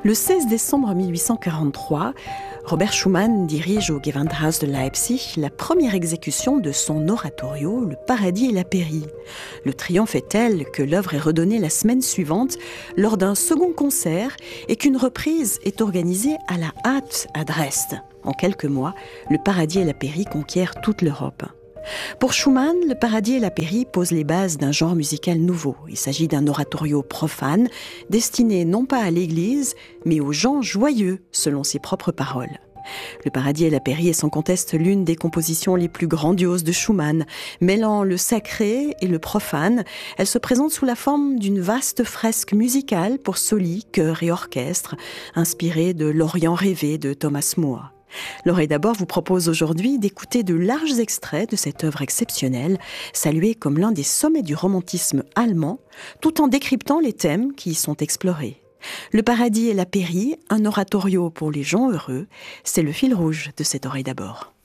Le 16 décembre 1843, Robert Schumann dirige au Gewandhaus de Leipzig la première exécution de son oratorio « Le paradis et la pairie ». Le triomphe est tel que l'œuvre est redonnée la semaine suivante lors d'un second concert et qu'une reprise est organisée à la hâte à Dresde. En quelques mois, le paradis et la pairie conquièrent toute l'Europe. Pour Schumann, le paradis et la pairie posent les bases d'un genre musical nouveau. Il s'agit d'un oratorio profane, destiné non pas à l'église, mais aux gens joyeux, selon ses propres paroles. Le paradis et la pairie est sans conteste l'une des compositions les plus grandioses de Schumann. Mêlant le sacré et le profane, elle se présente sous la forme d'une vaste fresque musicale pour soli, chœur et orchestre, inspirée de l'Orient rêvé de Thomas Moore. L'Oreille d'abord vous propose aujourd'hui d'écouter de larges extraits de cette œuvre exceptionnelle, saluée comme l'un des sommets du romantisme allemand, tout en décryptant les thèmes qui y sont explorés. Le paradis et la pairie, un oratorio pour les gens heureux, c'est le fil rouge de cette Oreille d'abord.